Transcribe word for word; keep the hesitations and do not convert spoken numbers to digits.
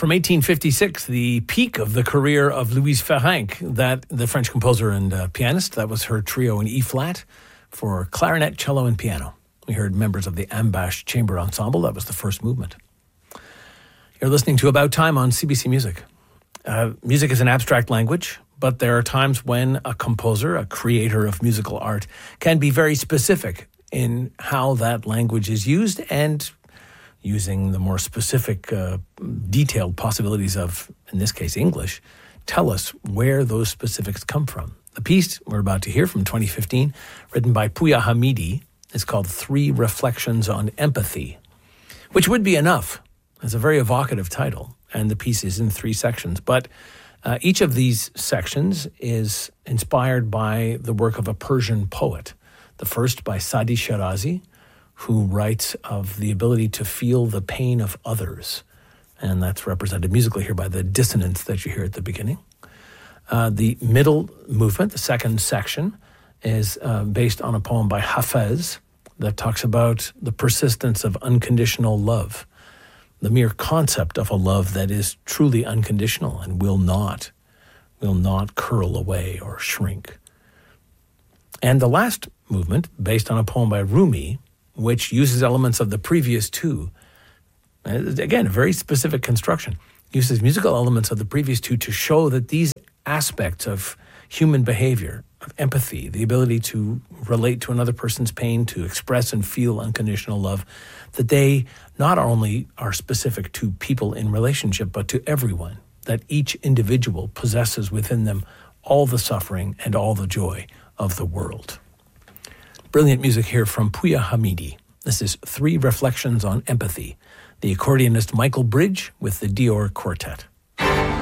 From eighteen fifty-six, the peak of the career of Louise Ferenc, that the French composer and uh, pianist. That was her trio in E-flat for clarinet, cello, and piano. We heard members of the Ambash Chamber Ensemble. That was the first movement. You're listening to About Time on C B C Music. Uh, music is an abstract language, but there are times when a composer, a creator of musical art, can be very specific in how that language is used and using the more specific, uh, detailed possibilities of, in this case, English, tell us where those specifics come from. The piece we're about to hear from twenty fifteen, written by Pouya Hamidi, is called Three Reflections on Empathy, which would be enough. It's a very evocative title, and the piece is in three sections. But uh, each of these sections is inspired by the work of a Persian poet. The first by Sadi Shirazi, who writes of the ability to feel the pain of others. And that's represented musically here by the dissonance that you hear at the beginning. Uh, the middle movement, the second section, is uh, based on a poem by Hafez that talks about the persistence of unconditional love, the mere concept of a love that is truly unconditional and will not, will not curl away or shrink. And the last movement, based on a poem by Rumi, which uses elements of the previous two. Again, a very specific construction. Uses musical elements of the previous two to show that these aspects of human behavior, of empathy, the ability to relate to another person's pain, to express and feel unconditional love, that they not only are specific to people in relationship, but to everyone, that each individual possesses within them all the suffering and all the joy of the world. Brilliant music here from Pouya Hamidi. This is Three Reflections on Empathy. The accordionist Michael Bridge with the Dior Quartet.